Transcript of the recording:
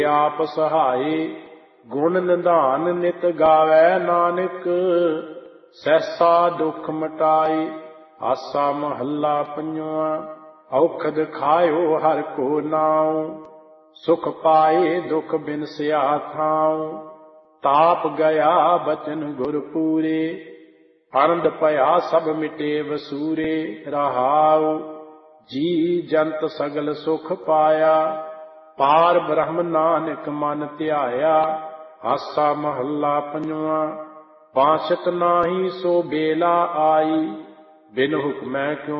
ਆਪ ਸਹਾਏ। ਗੁਣ ਨਿਧਾਨ ਨਿਤ ਗਾਵੈ ਨਾਨਕ, ਸਹਿਸਾ ਦੁਖ ਮਿਟਾਏ। ਆਸਾ ਮਹੱਲਾ ਪੰਜਵਾਂ। ਔਖਦ ਖਾਇਓ ਹਰਿ ਕੋ ਨਾਉ, ਸੁਖ ਪਾਏ ਦੁਖ ਬਿਨਸਿਆ ਥਾਉ। ਤਾਪ ਗਿਆ ਬਚਨ ਗੁਰ ਪੂਰੇ, ਆਨੰਦ ਭਇਆ ਸਭ ਮਿਟੇ ਵਸੂਰੇ। ਰਹਾਉ ਜੀ ਜੰਤ ਸਗਲ ਸੁਖ ਪਾਇਆ, ਪਾਰ ਬ੍ਰਹਮ ਨਾਨਕ ਮਨ ਧਿਆਇਆ। ਆਸਾ ਮਹੱਲਾ ਪੰਜਵਾਂ। ਬਾਸ਼ਤ ਨਾਹੀ ਸੋ ਬੇਲਾ ਆਈ, ਬਿਨ ਹੁਕਮੈ ਕਿਉ